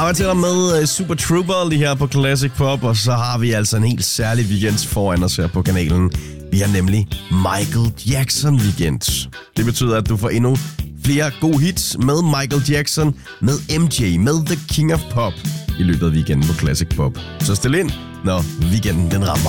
Arbejder til dig med Super Trooper lige her på Classic Pop, og så har vi altså en helt særlig weekend foran os her på kanalen. Vi har nemlig Michael Jackson weekend. Det betyder, at du får endnu flere gode hits med Michael Jackson, med MJ, med The King of Pop i løbet af weekenden på Classic Pop. Så stil ind, når weekenden den rammer.